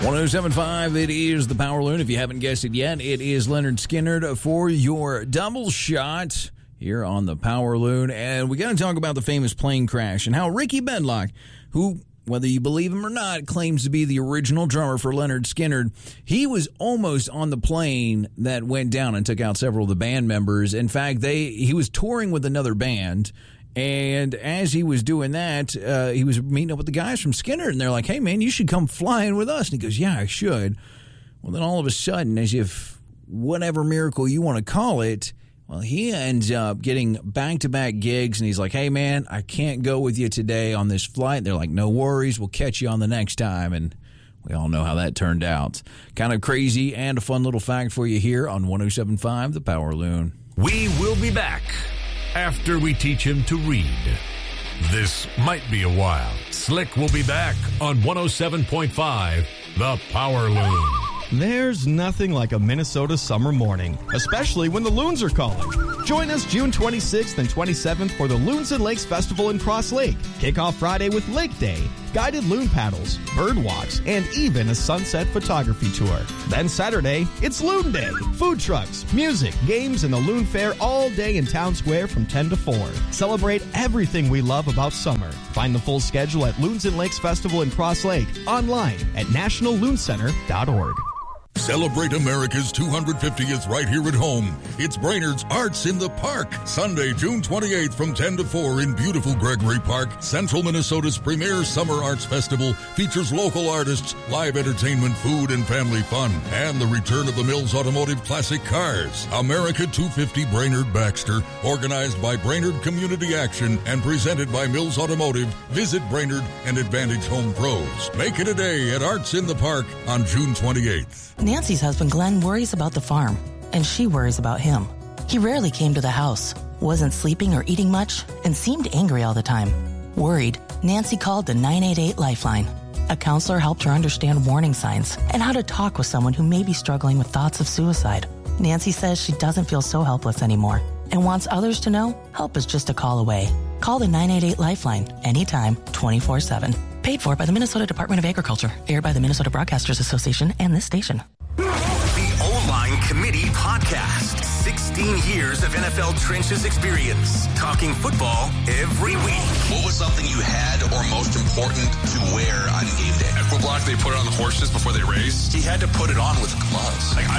107.5, it is the Power Loon. If you haven't guessed it yet, it is Leonard Skinner for your double shot here on the Power Loon. And we got to talk about the famous plane crash and how Ricky Bedlock, who, whether you believe him or not, claims to be the original drummer for Leonard Skinner, he was almost on the plane that went down and took out several of the band members. In fact, he was touring with another band. And as he was doing that, he was meeting up with the guys from Skinner, and they're like, hey, man, you should come flying with us. And he goes, yeah, I should. Well, then all of a sudden, as if whatever miracle you want to call it, well, he ends up getting back-to-back gigs, and he's like, hey, man, I can't go with you today on this flight. They're like, no worries, we'll catch you on the next time. And we all know how that turned out. Kind of crazy and a fun little fact for you here on 107.5, The Power Loon. We will be back after we teach him to read. This might be a while. Slick will be back on 107.5, The Power Loon. There's nothing like a Minnesota summer morning, especially when the Loons are calling. Join us June 26th and 27th for the Loons and Lakes Festival in Cross Lake. Kick off Friday with Lake Day, guided loon paddles, bird walks, and even a sunset photography tour. Then Saturday, it's Loon Day. Food trucks, music, games, and the Loon Fair all day in Town Square from 10 to 4. Celebrate everything we love about summer. Find the full schedule at Loons and Lakes Festival in Cross Lake, online at nationalloonscenter.org. Celebrate America's 250th right here at home. It's Brainerd's Arts in the Park. Sunday, June 28th from 10 to 4 in beautiful Gregory Park. Central Minnesota's premier summer arts festival features local artists, live entertainment, food, and family fun. And the return of the Mills Automotive Classic Cars. America 250 Brainerd Baxter, organized by Brainerd Community Action and presented by Mills Automotive. Visit Brainerd and Advantage Home Pros. Make it a day at Arts in the Park on June 28th. Nancy's husband, Glenn, worries about the farm, and she worries about him. He rarely came to the house, wasn't sleeping or eating much, and seemed angry all the time. Worried, Nancy called the 988 Lifeline. A counselor helped her understand warning signs and how to talk with someone who may be struggling with thoughts of suicide. Nancy says she doesn't feel so helpless anymore and wants others to know help is just a call away. Call the 988 Lifeline anytime, 24/7. Paid for by the Minnesota Department of Agriculture. Aired by the Minnesota Broadcasters Association and this station. The O-Line Committee Podcast. 16 years of NFL trenches experience. Talking football every week. What was something you had or most important to wear on game day? At Foot Block, they put it on the horses before they race. He had to put it on with gloves.